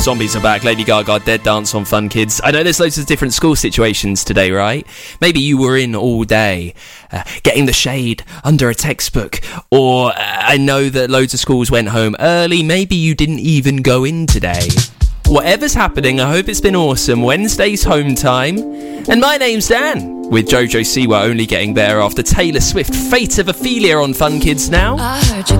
Zombies are back. Lady Gaga, Dead Dance on Fun Kids. I know there's loads of different school situations today, right? Maybe you were in all day, getting the shade under a textbook, or I know that loads of schools went home early. Maybe you didn't even go in today. Whatever's happening, I hope it's been awesome. Wednesday's home time. And my name's Dan, with Jojo Siwa only getting better after Taylor Swift, Fate of Ophelia on Fun Kids now.